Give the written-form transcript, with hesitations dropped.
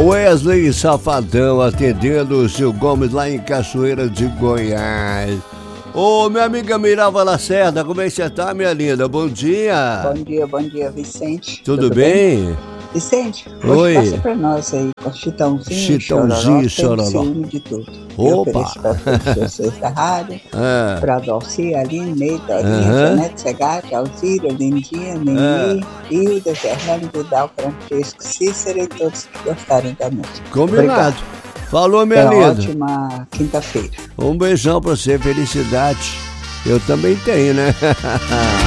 Wesley Safadão atendendo o seu Gomes lá em Cachoeira de Goiás. Ô, minha amiga Miralva Lacerda, como é que você tá, minha linda? Bom dia. Bom dia, Vicente. Tudo bem? Vicente, Oi. passa pra nós aí, com Chitãozinho e Chororó. ciúme de tudo. Opa. Eu ofereço pra todos vocês da rádio, pra Dalci, Aline, Ney, Dorinha, Janete Segatti, Alzira, Lindinha, Neni, Hilda, Fernando, Vidal, Francisco, Cícero e todos que gostarem da música. Combinado. Obrigado. Falou, minha linda. Ótima quinta-feira. Um beijão pra você, felicidade. Eu também tenho, né?